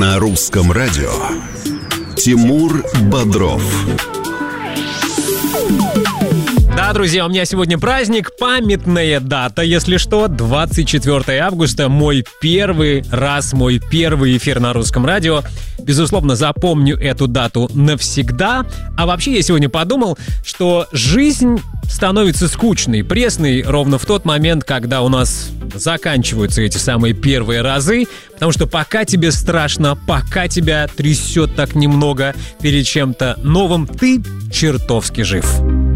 На русском радио Тимур Бодров. Да, друзья, у меня сегодня праздник, памятная дата, если что, 24 августа, мой первый эфир на русском радио. Безусловно, запомню эту дату навсегда. А вообще я сегодня подумал, что жизнь становится скучной, пресной ровно в тот момент, когда у нас заканчиваются эти самые первые разы, потому что пока тебе страшно, пока тебя трясет так немного перед чем-то новым, ты чертовски жив.